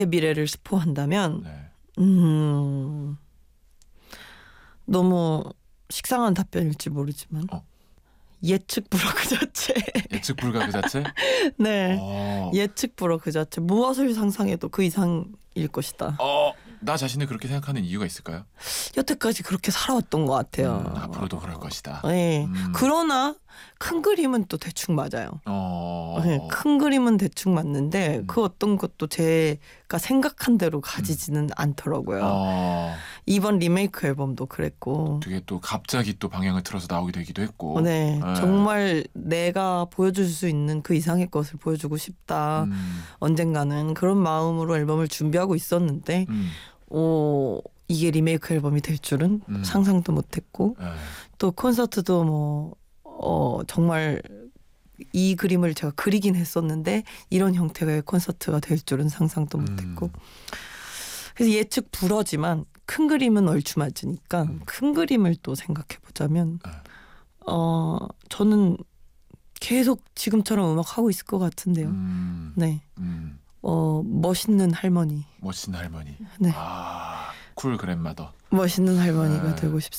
미래를 스포한다면 네. 너무 식상한 답변일지 모르지만 예측 불허 그 자체. 예측 불가 그 자체? 네. 어. 예측 불허 그 자체. 무엇을 상상해도 그 이상일 것이다. 나 자신을 그렇게 생각하는 이유가 있을까요? 여태까지 그렇게 살아왔던 것 같아요. 앞으로도 그럴 것이다. 네. 그러나 큰 그림은 또 대충 맞아요. 네, 큰 그림은 대충 맞는데 그 어떤 것도 제가 생각한 대로 가지지는 않더라고요. 이번 리메이크 앨범도 그랬고. 되게 또 갑자기 또 방향을 틀어서 나오게 되기도 했고. 네, 정말 내가 보여줄 수 있는 그 이상의 것을 보여주고 싶다. 언젠가는 그런 마음으로 앨범을 준비하고 있었는데 이게 리메이크 앨범이 될 줄은 상상도 못했고 또 콘서트도 뭐 정말 이 그림을 제가 그리긴 했었는데 이런 형태의 콘서트가 될 줄은 상상도 못했고 그래서 예측 불허지만 큰 그림은 얼추 맞으니까 큰 그림을 또 생각해 보자면 저는 계속 지금처럼 음악 하고 있을 것 같은데요. 네. 멋있는 할머니. 멋진 할머니. 네. 쿨 그랜마더. 멋있는 할머니가 되고 싶습니다.